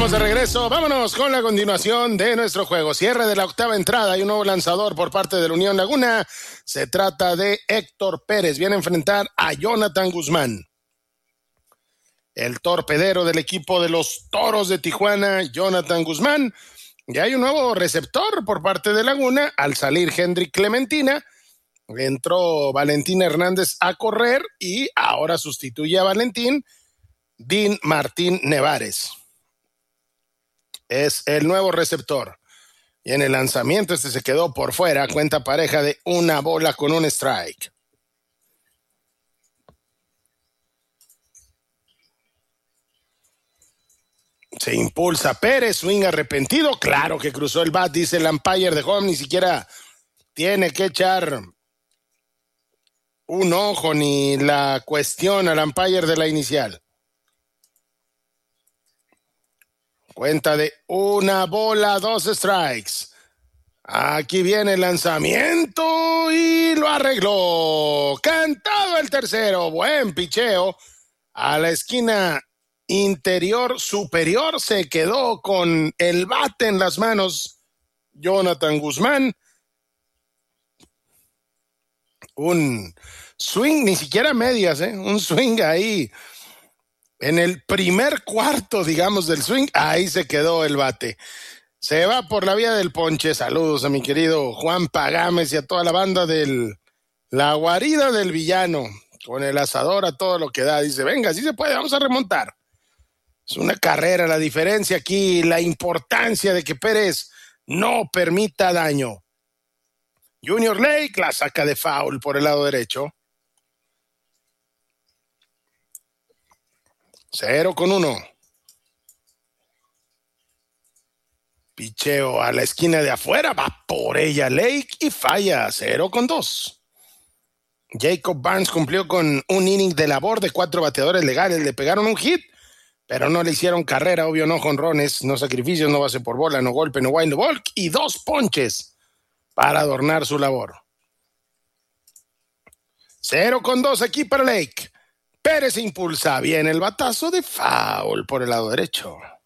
Estamos de regreso. Vámonos con la continuación de nuestro juego. Cierre de la octava entrada y un nuevo lanzador por parte del Unión Laguna. Se trata de Héctor Pérez. Viene a enfrentar a Jonathan Guzmán. El torpedero del equipo de los Toros de Tijuana, Jonathan Guzmán. Y hay un nuevo receptor por parte de Laguna. Al salir Hendrik Clementina, entró Valentín Hernández a correr y ahora sustituye a Valentín Dean Martín Nevares. Es el nuevo receptor. Y en el lanzamiento se quedó por fuera. Cuenta pareja de 1 bola con 1 strike. Se impulsa Pérez, swing arrepentido. Claro que cruzó el bat, dice el umpire de home. Ni siquiera tiene que echar un ojo ni la cuestión al umpire de la inicial. Cuenta de 1 bola, 2 strikes. Aquí viene el lanzamiento y lo arregló. Cantado el tercero. Buen picheo. A la esquina interior superior se quedó con el bate en las manos Jonathan Guzmán. Un swing, ni siquiera medias, un swing ahí. En el primer cuarto, digamos, del swing, ahí se quedó el bate. Se va por la vía del ponche. Saludos a mi querido Juan Pagames y a toda la banda de la guarida del villano. Con el asador a todo lo que da. Dice, venga, sí se puede, vamos a remontar. Es una carrera. La diferencia aquí, la importancia de que Pérez no permita daño. Junior Lake la saca de foul por el lado derecho. 0-1. Picheo a la esquina de afuera, va por ella Lake y falla. 0-2. Jacob Barnes cumplió con un inning de labor de 4 bateadores legales. Le pegaron un hit, pero no le hicieron carrera, obvio, no jonrones, no sacrificios, no base por bola, no golpe, no wild, no walk y 2 ponches para adornar su labor. 0-2 aquí para Lake. Pérez impulsa bien el batazo de foul por el lado derecho.